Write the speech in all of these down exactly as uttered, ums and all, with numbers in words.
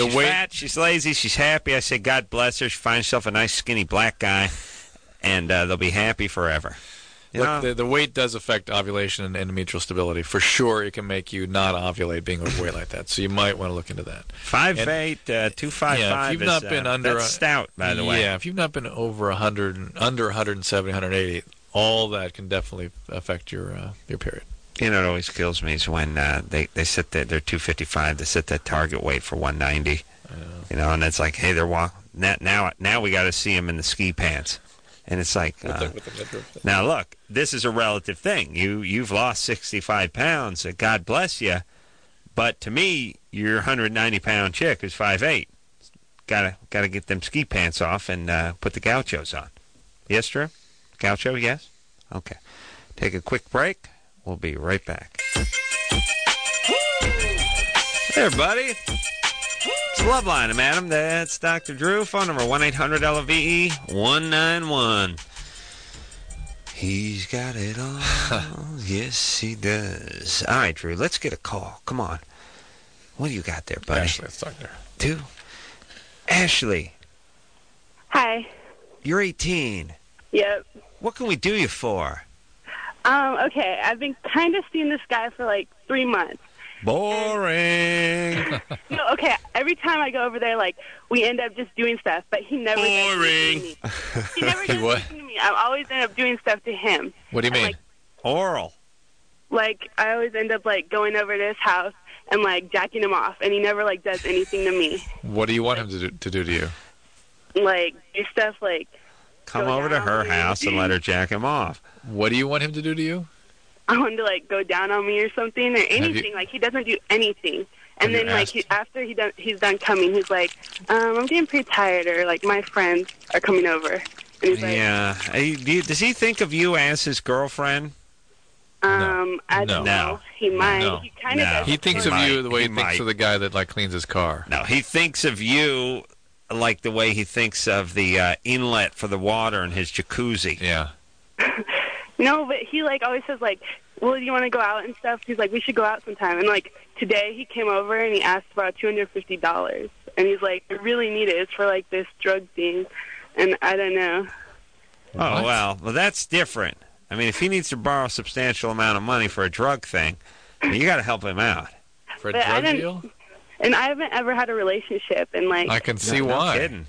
She's fat, she's lazy, she's happy. I say, God bless her. She finds herself a nice, skinny black guy, and uh, they'll be happy forever. You Look, the, the weight does affect ovulation and endometrial stability. For sure, it can make you not ovulate being overweight like that. So you might want to look into that. Five and, eight, uh, two five yeah, five. If you've not is, been uh, under that's stout, by the yeah, way. Yeah, if you've not been over a hundred, under one hundred seventy, one hundred eighty, all that can definitely affect your uh, your period. You know, it always kills me is when uh, they they set that they're two fifty five. They set that target weight for one ninety. You know, and it's like, hey, they're walk now. Now, now we got to see them in the ski pants. And it's like, uh, with the, with the now look, this is a relative thing. You, you've lost sixty-five pounds. Uh, God bless you. But to me, your one hundred ninety pound chick who's five eight. Gotta, gotta get them ski pants off and uh, put the gauchos on. Yes, Drew? Gaucho, yes? Okay. Take a quick break. We'll be right back. There, buddy. It's Loveline. I'm Adam. That's Doctor Drew. Phone number one eight hundred L V E one nine one. He's got it all. Yes, he does. All right, Drew, let's get a call. Come on. What do you got there, buddy? Ashley, let's talk there. Two. Ashley. Hi. You're eighteen. Yep. What can we do you for? Um, okay, I've been kind of seeing this guy for like three months. Boring. No, okay, every time I go over there, like, we end up just doing stuff, but he never Boring. does anything to me. He never does what? anything to me. I always end up doing stuff to him. What do you And, mean? Like, Oral. like, I always end up, like, going over to his house and, like, jacking him off, and he never, like, does anything to me. What do you want him to do to, do to you? Like, do stuff like... Come go over to down her on me. house and let her jack him off. What do you want him to do to you? I want him to, like, go down on me or something, or anything. you- like, he doesn't do anything. Have And you then, like, asked- he, after he done, he's done coming, he's like, um, I'm getting pretty tired, or, like, my friends are coming over. And he's like, Yeah. Hey, do you- Does he think of you as his girlfriend? um, I don't No. know. He might. No. He kind of No. does. He thinks He of might. you the way He he, thinks might. of the guy that like cleans his car. No, he thinks of you like the way he thinks of the uh, inlet for the water in his jacuzzi. Yeah. No, but he, like, always says, like, well, do you want to go out and stuff? He's like, we should go out sometime. And, like, today he came over and he asked for two hundred fifty dollars. And he's like, I really need it. It's for, like, this drug thing. And I don't know. Oh, What? well, well, that's different. I mean, if he needs to borrow a substantial amount of money for a drug thing, you got to help him out. For a But I drug didn't- deal? And I haven't ever had a relationship. And, like, I can see No why. kidding.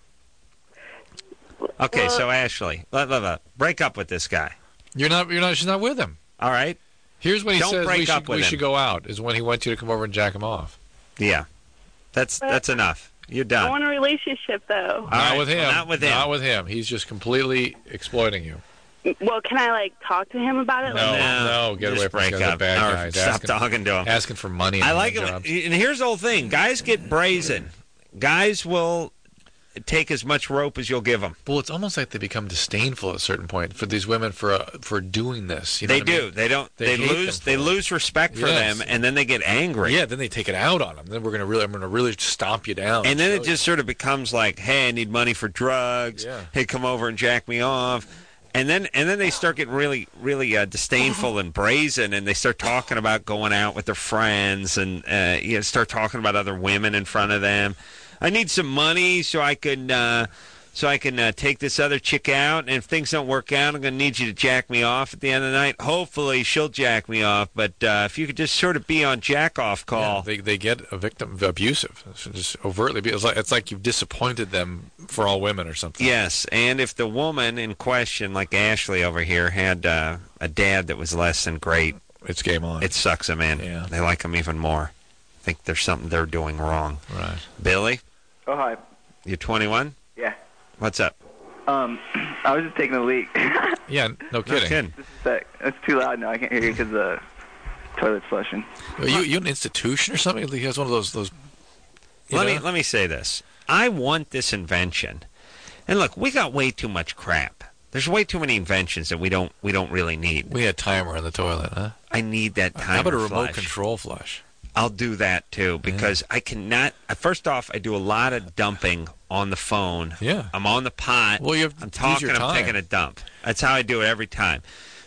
Okay, Well- so Ashley, let, let, let, break up with this guy. You're not. You're not. She's not with him. All right? Here's when he Don't says break we up should with we him. should go out. Is when he wants you to come over and jack him off. Yeah. That's But- that's enough. You're I done. want a relationship, though. All not right, with him. well, not with him. Not with him. He's just completely exploiting you. Well, can I, like, talk to him about it? No, Like, no, get just away from break this guy's a up. bad Or guy. He's stop asking, talking to him. asking for money. And I like it. jobs. And here's the whole thing. Guys get brazen. Guys will take as much rope as you'll give them. Well, it's almost like they become disdainful at a certain point for these women for uh, for doing this. You know They what I do. mean? They don't. They They, hate lose. them They for it. lose respect for Yes. them, and then they get angry. Yeah, then they take it out on them. Then we're gonna really, I'm gonna really stomp you down. And then show it just sort of becomes like, hey, I need money for drugs. Yeah. Hey, come over and jack me off. And then and then they start getting really, really uh, disdainful and brazen, and they start talking about going out with their friends, and uh, you know, start talking about other women in front of them. I need some money so I can uh, so I can uh, take this other chick out, and if things don't work out, I'm going to need you to jack me off at the end of the night. Hopefully she'll jack me off, but uh, if you could just sort of be on jack-off Yeah, call. they they get a victim abusive. It's just overtly. It's like it's like you've disappointed them for all women or something. Yes, and if the woman in question, like Ashley over here, had uh, a dad that was less than great, It's game on. it sucks them in. Yeah. They like them even more. I think there's something they're doing wrong. right. Billy, Oh, hi. you're twenty-one? Yeah. What's up? Um, I was just taking a leak. Yeah, no kidding. No kidding. Just a sec. It's too loud now. I can't hear you because the toilet's flushing. Are you you an institution or something? He has one of those those. you Let know? me let me say this. I want this invention. And look, we got way too much crap. There's way too many inventions that we don't we don't really need. We had timer in the toilet, huh? I need that timer How about a remote flush. control flush? I'll do that too because I cannot. First off, I do a lot of dumping on the phone. Yeah. I'm on the pot. Well, you have I'm to use talking. your I'm time. taking a dump. That's how I do it every time.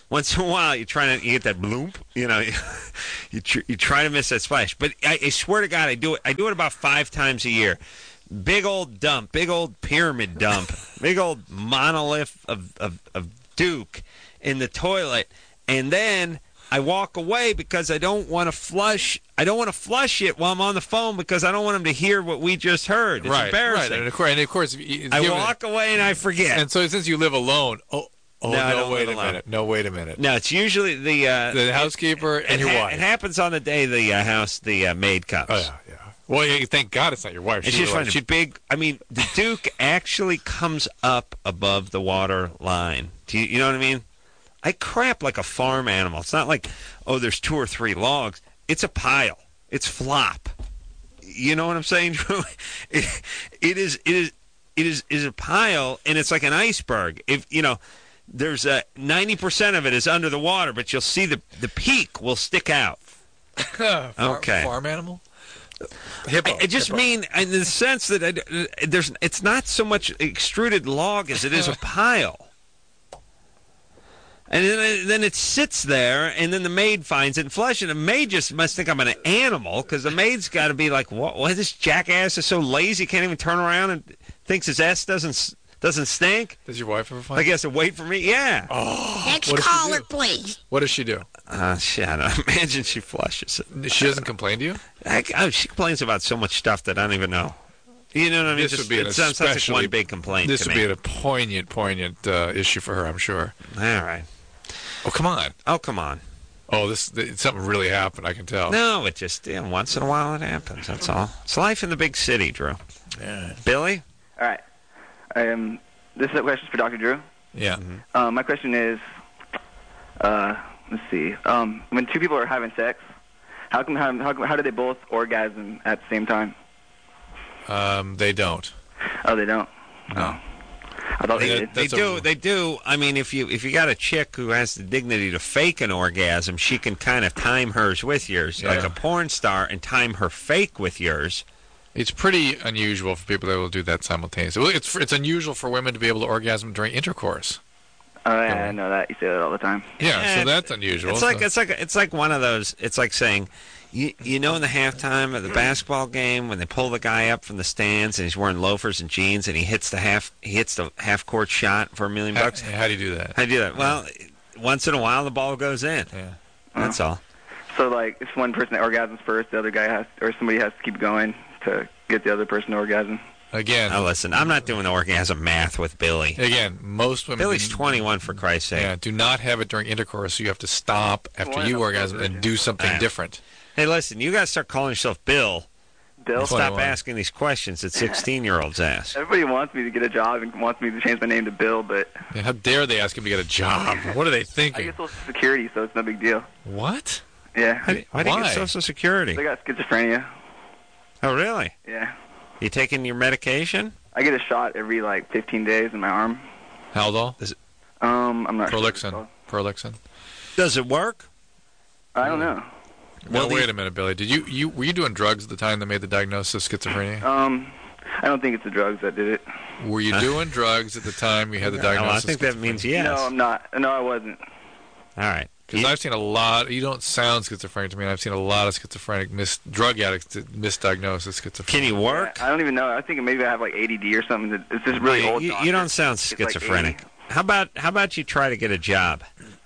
once in a while, you try to you get that bloop. You know, you tr- you try to miss that splash. But I, I swear to God, I do it. I do it about five times a year. Big old dump, big old pyramid dump, big old monolith of, of of Duke in the toilet, and then I walk away because I don't want to flush. I don't want to flush it while I'm on the phone because I don't want them to hear what we just heard. It's right, embarrassing. Right, and of course, and of course you, I walk away and I forget. And so since you live alone, oh, oh no, no, I don't wait live a alone. minute, no, wait a minute. No, it's usually the uh, the housekeeper it, and it your ha- wife. It happens on the day the uh, house the uh, maid comes. Oh yeah, yeah. Well, yeah, thank God it's not your wife. And She she's was fine. She's big. I mean, the Duke actually comes up above the water line. Do you, you know what I mean? I crap like a farm animal. It's not like, oh, there's two or three logs. It's a pile. It's flop. You know what I'm saying, Drew? It, it is. It is. It is. Is a pile, and it's like an iceberg. If you know, there's a ninety percent of it is under the water, but you'll see the the peak will stick out. Far, Okay. Farm animal. Hippo. I, I just Hippo. mean in the sense that I, there's. It's not so much extruded log as it is a pile. And then, then it sits there, and then the maid finds it and flushes it. And the maid just must think I'm an animal, because the maid's got to be like, what, what? This jackass is so lazy, can't even turn around and thinks his ass doesn't doesn't stink? Does your wife ever find? I guess to wait for me? Yeah. Oh, Next what does she caller, do? please. What does she do? Uh, shit, I don't imagine she flushes it. She doesn't complain to you? I, oh, she complains about so much stuff that I don't even know. You know what I mean? This Just, would be an it sounds like especially one big complaint This to would me. be a poignant, poignant uh, issue for her, I'm sure. All right. Oh, come on. Oh, come on. Oh, this, this something really happened. I can tell. No, it just, yeah, once in a while it happens. That's all. It's life in the big city, Drew. Yeah. Billy? All right. Um, this is a question for Doctor Drew. Yeah. Mm-hmm. Um, my question is, uh, let's see. Um, when two people are having sex, how come how, how, how do they both orgasm at the same time? Um, they don't. Oh, they don't. No. I thought they They- did. They That's a- do. They do. I mean, if you if you got a chick who has the dignity to fake an orgasm, she can kind of time hers with yours, like Yeah. a porn star, and time her fake with yours. It's pretty unusual for people that will do that simultaneously. Well, it's it's unusual for women to be able to orgasm during intercourse. Oh, yeah, I know that. You say that all the time. Yeah, Eh, so that's unusual. It's like So- it's like it's like one of those. It's like saying, you you know, in the halftime of the basketball game when they pull the guy up from the stands and he's wearing loafers and jeans and he hits the half he hits the half court shot for a million how, bucks. how do you do that? I do that. Well, once in a while the ball goes in. Yeah. That's all. So, like, if one person orgasms first, the other guy has, or somebody has to keep going to get the other person to orgasm. Again, Now listen, I'm not doing orgasm math with Billy. again, most women. Billy's do- twenty-one, for Christ's sake. Yeah, do not have it during intercourse. So you have to stop after Why you not? orgasm and do something Yeah. different. Hey, listen, you got to start calling yourself Bill. Bill, And stop twenty-one. asking these questions that sixteen-year-olds ask. everybody wants me to get a job and wants me to change my name to Bill, but Yeah, how dare they ask him to get a job? What are they I thinking? get Social Security, so it's no big deal. What? Yeah. Why, why do you Why? get Social Security? I got schizophrenia. Oh, really? Yeah. You taking your medication? I get a shot every, like, fifteen days in my arm. Haldol? Um, I'm not sure. what it's Prolixin? called. Prolixin? Does it work? I don't know. Well, Well, the- wait a minute, Billy. Did you, you were you doing drugs at the time that made the diagnosis of schizophrenia? Um, I don't think it's the drugs that did it. Were you doing drugs at the time you had the Well, diagnosis? I think that means yes. No, I'm not. No, I wasn't. All right. Because You- I've seen a lot. You don't sound schizophrenic to me. And I've seen a lot of schizophrenic mis, drug addicts that misdiagnosed as schizophrenia. Can you work? I don't even know. I think maybe I have, like, A D D or something. That- It's just really you, old. you, doctor. you don't sound It's like schizophrenic. eighty. How about how about you try to get a job?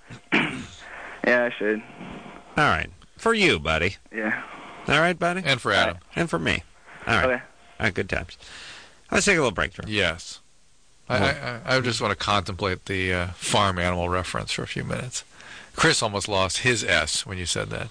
Yeah, I should. All right. For you, buddy. Yeah. All right, buddy? And for Adam. And for me. All right. Okay. All right, good times. Let's take a little break, Drew. Yes. I, I, I I just want to contemplate the uh, farm animal reference for a few minutes. Chris almost lost his S when you said that.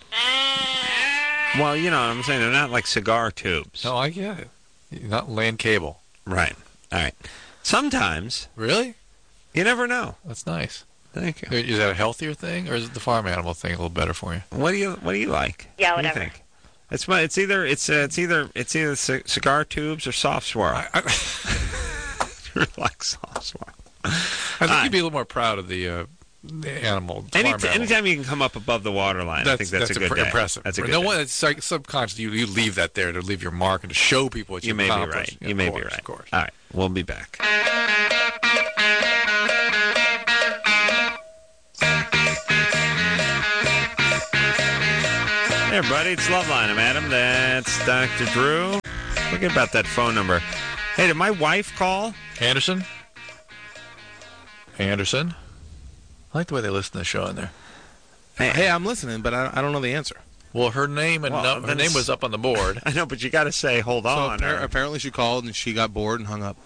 Well, you know what I'm saying. They're not like cigar tubes. No, I get it. You're not laying cable. Right. All right. Sometimes, Really? you never know. That's nice. Thank you. Is that a healthier thing, or is it the farm animal thing a little better for you? What do you What do you like? Yeah, What do you whatever. think? It's my. It's either it's uh, it's either it's either c- cigar tubes or soft swirl. I, I, You like soft swirl. I think Hi. you'd be a little more proud of the, uh, the animal. Any farm animal. anytime you can come up above the water line, I think that's, a good impre- day. impressive. That's a good no day. one. It's like subconscious. You, you leave that there to leave your mark and to show people what You you've may be accomplished. right. Yeah, You of may course, be right. Of course. All right. We'll be back. everybody, it's Loveline. I'm Adam. That's Doctor Drew. Forget about that phone number. Hey, did my wife call? Anderson? Anderson? I like the way they listen to the show in there. Hey, hey I'm listening, but I, I don't know the answer. Well, her name and Well, no, her name was up on the board. I know, but you got to say, hold So on. appar- or- apparently she called and she got bored and hung up.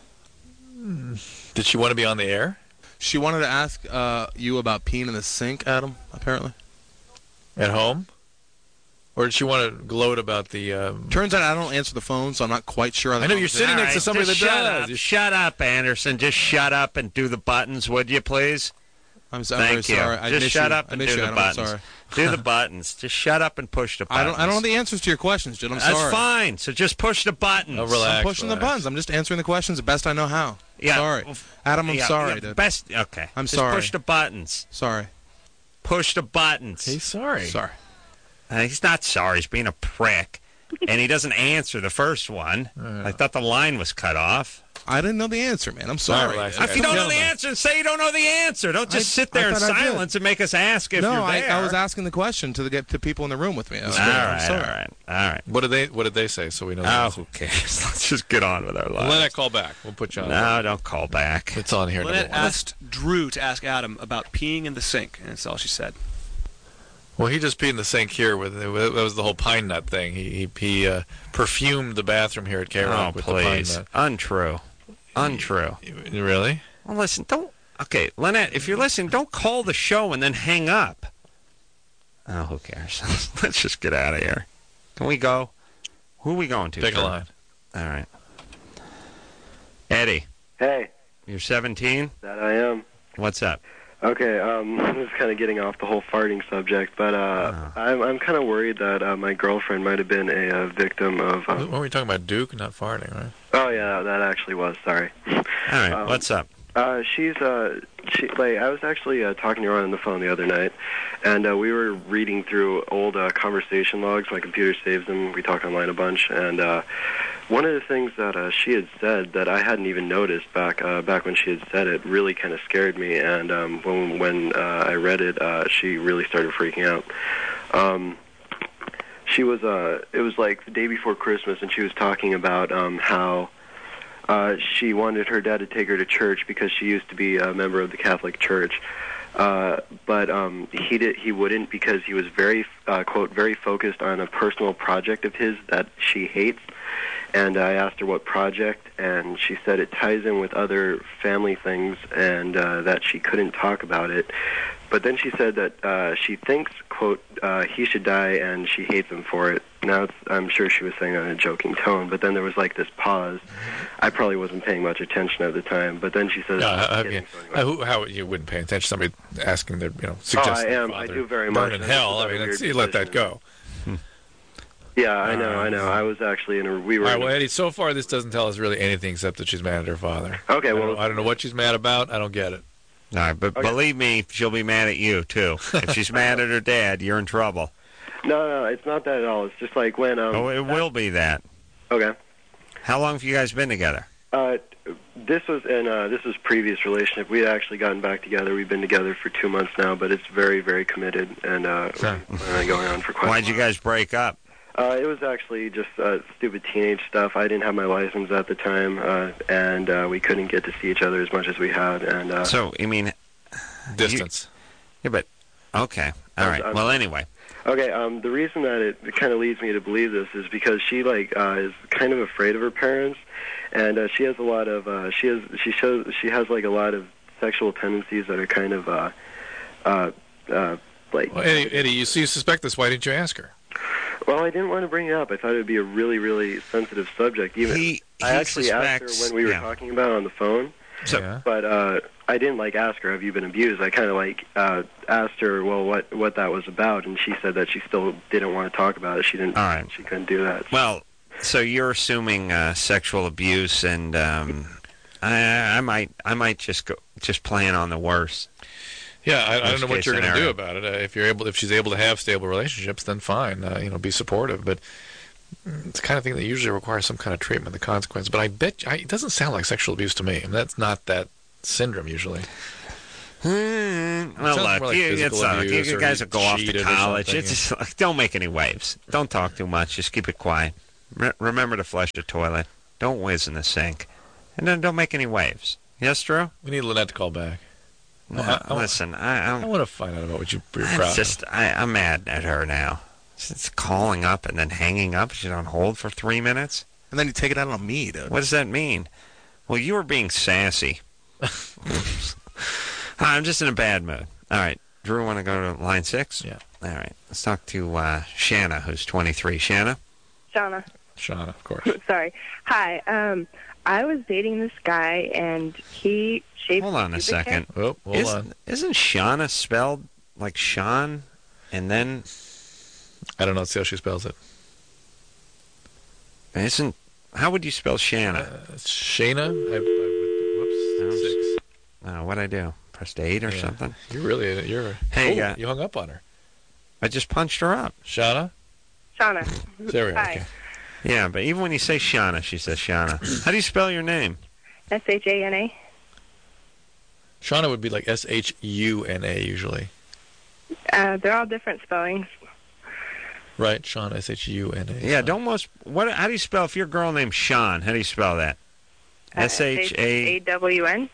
Did she want to be on the air? She wanted to ask uh, you about peeing in the sink, Adam, apparently. At home? Or did she want to gloat about the... Um... Turns out I don't answer the phone, so I'm not quite sure. How the I know, you're conversation- sitting All next to right, somebody just that shut does. Up. You- Shut up, Anderson. Just shut up and do the buttons, would you, please? I'm, so, I'm very Thank you. sorry. I Just miss shut you. up I and miss do you, the Adam. I'm buttons. sorry. Do the buttons. Just shut up and push the I buttons. don't. I don't know the answers to your questions, Jim. I'm That's sorry. fine. So just push the buttons. Oh, relax. I'm pushing relax. the buttons. I'm just answering the questions the best I know how. Yeah. Sorry, Adam. I'm Yeah, sorry. yeah, dude. best. Okay. I'm just sorry. Push the buttons. Sorry. Push the buttons. He's sorry. Sorry. Uh, he's not sorry. He's being a prick, and he doesn't answer the first one. I thought the line was cut off. I didn't know the answer, man. I'm sorry. relax, dude. If you don't know the Kill me. answer, say you don't know the answer. Don't just I- sit there I in thought I did. silence and make us ask if no, you're I, there. I was asking the question to the get to people in the room with me. That's All good. right, I'm all sorry. right, all right. What did they What did they say so we know? the Oh, answer? who cares? Let's just get on with our lives. Lynette, call back. We'll put you on. No, don't call back. It's on here. Lynette number one. asked Drew to ask Adam about peeing in the sink, and that's all she said. Well, he just peed in the sink here. With that was the whole pine nut thing. He he, he uh, perfumed the bathroom here at K Oh, Rock with please. the pine Untrue. Untrue. nut. Really? Well, listen, don't... Okay, Lynette, if you're listening, don't call the show and then hang up. Oh, who cares? Let's just get out of here. Can we go? Who are we going to? Take a Drew? line. All right. Eddie, Hey, you're seventeen? that I am. What's up? Okay, um, this is kind of getting off the whole farting subject, but uh, Oh. I'm I'm kind of worried that uh, my girlfriend might have been a, uh victim of. What Um, were we talking about? Duke, not farting, right? oh yeah, that actually was. Sorry. All right, Um, what's up? Uh, she's uh, she like I was actually uh, talking to her on the phone the other night, and uh, we were reading through old uh, conversation logs. My computer saves them. We talk online a bunch, and uh, one of the things that uh, she had said that I hadn't even noticed back uh, back when she had said it really kind of scared me. And um, when when uh, I read it, uh, she really started freaking out. Um, she was uh, it was like the day before Christmas, and she was talking about um, how. Uh, she wanted her dad to take her to church because she used to be a member of the Catholic Church, uh, but um, he did he wouldn't because he was very uh, quote very focused on a personal project of his that she hates. And I asked her what project, and she said it ties in with other family things, and uh, that she couldn't talk about it. But then she said that uh, she thinks, quote, uh, he should die, and she hates him for it. Now, it's, I'm sure she was saying that in a joking tone, but then there was like this pause. I probably wasn't paying much attention at the time, but then she says... No, how, "Kidding," how, so anyway. how, how you wouldn't pay attention to somebody asking their, you know, Oh, I suggesting am. their I father do very burn much. in This hell. is I a mean, weird it's, you let that decision. go. Yeah, I know, I know. I was actually in a... We were All right, in a- well, Eddie, so far this doesn't tell us really anything except that she's mad at her father. Okay, I don't, well- I don't know what she's mad about. I don't get it. All right, but Okay. believe me, she'll be mad at you, too. If she's mad at her dad, you're in trouble. No, no, it's not that at all. It's just like when... Um, Oh, it will be that. Okay. How long have you guys been together? Uh, this was in uh, this was previous relationship. We had actually gotten back together. We've been together for two months now, but it's very, very committed, and uh, Sure. we're planning on going on for quite. Why'd a you while. guys break up? Uh, it was actually just uh, stupid teenage stuff. I didn't have my license at the time, uh, and uh, we couldn't get to see each other as much as we had. And uh, So, I mean, Distance. yeah, but, okay. All I'm- right. I'm- Well, anyway. okay, um, the reason that it, it kind of leads me to believe this is because she like uh, is kind of afraid of her parents, and uh, she has a lot of uh, she has she shows she has like a lot of sexual tendencies that are kind of uh, uh, uh, like. Well, Eddie, Eddie you, so you suspect this. Why didn't you ask her? Well, I didn't want to bring it up. I thought it would be a really, really sensitive subject. Even He- I he actually asked her suspects- when we were yeah. talking about it on the phone, So, yeah. but uh, I didn't like ask her, "Have you been abused?" I kind of like uh, asked her, well, what what that was about, and she said that she still didn't want to talk about it. She didn't. All right. She couldn't do that. Well, so you're assuming uh, sexual abuse, and um, I, I might, I might just go, just plan on the worst. Yeah, I, I don't Worst know what case you're going to do scenario. about it. Uh, if you're able, if she's able to have stable relationships, then fine. Uh, you know, be supportive. But mm, it's the kind of thing that usually requires some kind of treatment, the consequence. But I bet I, it doesn't sound like sexual abuse to me. I mean, that's not that syndrome usually. Hmm, well, sounds look, more like you, physical it's not like abuse you or guys he will go off to cheated or college. something, It's just like, don't make any waves. Don't talk too much. Just keep it quiet. Re- remember to flush the toilet. Don't whiz in the sink. And then don't make any waves. Yes, Drew? We need Lynette to call back. No, I- I- listen, I, I I'm, want to find out about what you, you're it's proud just, I, I'm mad at her now. It's calling up and then hanging up. She's on hold for three minutes. And then you take it out on me, dude. What does that mean? Well, you were being sassy. I'm just in a bad mood. All right. Drew, want to go to line six? Yeah. All right. Let's talk to uh, Shanna, who's twenty-three. Shanna? Shauna. of. Shauna, of course. Sorry. Hi. Um, I was dating this guy, and he shaved. Hold on a his pubic hair. second. Oh, hold isn't, on. Isn't Shauna spelled like Sean and then I don't know. See how she spells it. isn't how would you spell Shanna? Uh, Shayna? I, I would, whoops. Six. Oh, what'd I do? Pressed eight or Yeah. something? You're really, you're. Hey, oh, uh, you hung up on her. I just punched her up. Shauna? Shauna. There we go. Hi. Okay. Yeah, but even when you say Shauna, she says Shauna. How do you spell your name? S H A N A. Shauna would be like S H U N A usually. Uh, they're all different spellings. Right, Shauna, S H U N A. Yeah, don't most. What? How do you spell if you're a girl named Sean? How do you spell that? Uh, S H A. W N.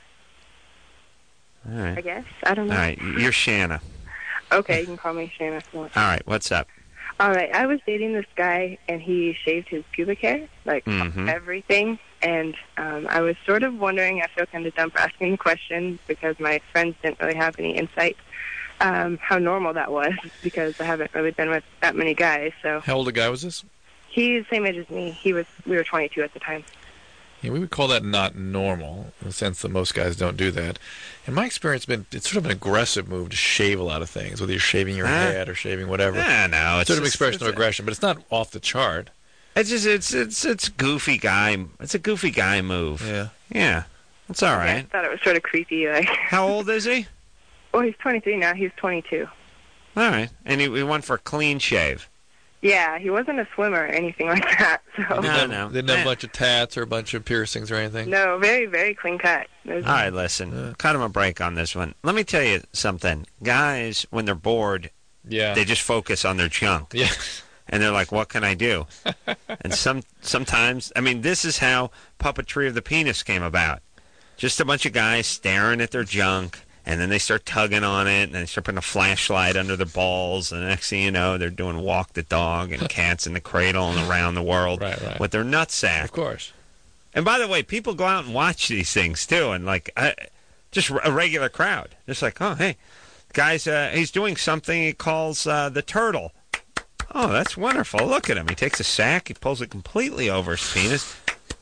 All I right. guess. I don't know. All right. You're Shanna. Okay, you can call me Shanna if you want. All right. What's up? All right, I was dating this guy, and he shaved his pubic hair, like Mhm. everything. And um, I was sort of wondering, I feel kind of dumb for asking the question because my friends didn't really have any insight um, how normal that was because I haven't really been with that many guys. So How old a guy was this? he's the same age as me. He was we were twenty-two at the time. Yeah, we would call that not normal in the sense that most guys don't do that. In my experience, been it's sort of an aggressive move to shave a lot of things, whether you're shaving your Huh? head or shaving whatever. Yeah, no. It's sort of just- expression of it's- aggression, but it's not off the chart. It's just it's it's it's goofy guy. It's a goofy guy move. Yeah. Yeah. It's all Yeah, I right. thought it was sort of creepy. Like, How old is he? well, he's twenty-three now. He's twenty-two. All right. And he, he went for a clean shave. Yeah, he wasn't a swimmer or anything like that. So They didn't, No, have, no. they didn't have a bunch of tats or a bunch of piercings or anything. no, very very clean cut. There's- All right, listen. Yeah. Cut him a break on this one. Let me tell you something. Guys, when they're bored, Yeah. they just focus on their junk. yeah. And they're like, what can I do? And some sometimes, I mean, this is how Puppetry of the Penis came about. Just a bunch of guys staring at their junk, and then they start tugging on it, and they start putting a flashlight under their balls, and the next thing you know, they're doing Walk the Dog and Cats in the Cradle and Around the World Right, right. with their nutsack. Of course. And by the way, people go out and watch these things, too, and like, I, just a regular crowd. Just like, oh, hey, guys, uh, he's doing something he calls uh, the turtle. Oh, that's wonderful. Look at him. He takes a sack, he pulls it completely over his penis.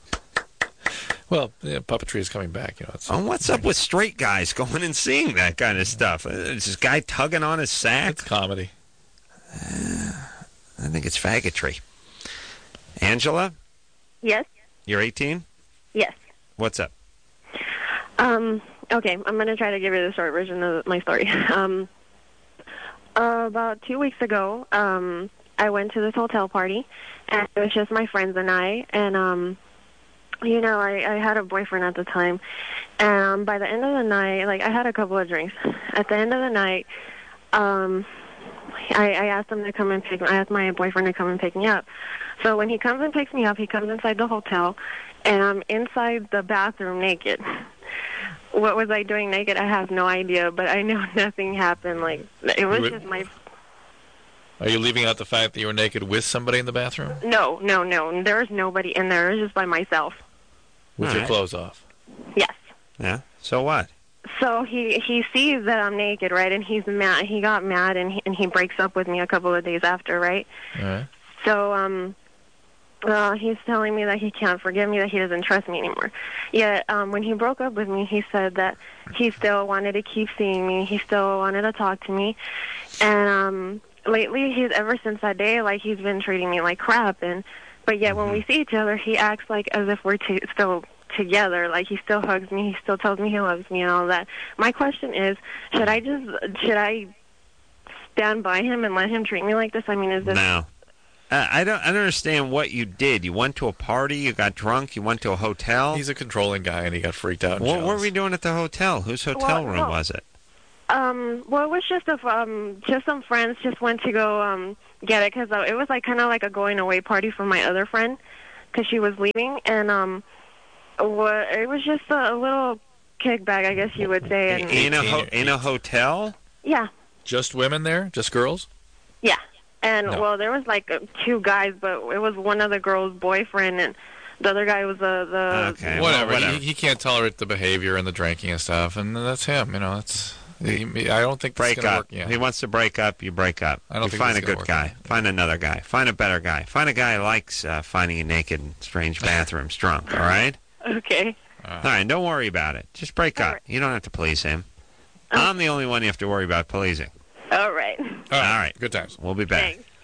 Well, yeah, puppetry is coming back. You know. It's, Oh, what's up with straight guys going and seeing that kind of stuff? Uh, Is this guy tugging on his sack? It's comedy. I think it's faggotry. Angela, Yes. you're eighteen? Yes. What's up? Um, okay, I'm going to try to give you the short version of my story. Um, uh, about two weeks ago, um, I went to this hotel party, and it was just my friends and I, and, um, you know, I, I had a boyfriend at the time, and um, by the end of the night, like, I had a couple of drinks. At the end of the night, um, I, I asked him to come and pick me, I asked my boyfriend to come and pick me up. So when he comes and picks me up, he comes inside the hotel, and I'm inside the bathroom naked. What was I doing naked? I have no idea, but I know nothing happened. Like, it was You- just my... Are you leaving out the fact that you were naked with somebody in the bathroom? No, no, no. There was nobody in there. It was just by myself. With All your right. clothes off? Yes. Yeah? So what? So he he sees that I'm naked, right? And he's mad. He got mad, and he, and he breaks up with me a couple of days after, right? All right. So um, well, he's telling me that he can't forgive me, that he doesn't trust me anymore. Yet um, when he broke up with me, he said that he still wanted to keep seeing me. He still wanted to talk to me, and um, lately, he's ever since that day, like he's been treating me like crap. And but yet when we see each other, he acts like as if we're t- still together. Like he still hugs me, he still tells me he loves me and all that. My question is, should I just should I stand by him and let him treat me like this? I mean, is this No. Uh, I don't I don't understand what you did. You went to a party, you got drunk, you went to a hotel. He's a controlling guy, and he got freaked out and What, what were jealous. we doing at the hotel? Whose hotel Well, room no. was it? Um, well, it was just a, um, just some friends just went to go um get it because it was like kind of like a going away party for my other friend because she was leaving, and um, what it was just a, a little kickback, I guess you would say. And in a ho- in a hotel? Yeah. Just women there? Just girls? Yeah. And No. well, there was like uh, two guys, but it was one of the girls' boyfriend, and the other guy was the the. Okay. Whatever. Well, whatever. He, he can't tolerate the behavior and the drinking and stuff, and that's him. You know, it's. He, I don't think this Break is gonna up. work. Yeah. He wants to break up, you break up. I don't you think find this a is gonna good work. guy. Find another guy. Find a better guy. Find a guy who likes uh, finding you naked in strange bathrooms drunk, all right? Okay. All right, don't worry about it. Just break All up. right. You don't have to please him. Oh. I'm the only one you have to worry about pleasing. All right. All right. All right. Good times. We'll be back. Thanks.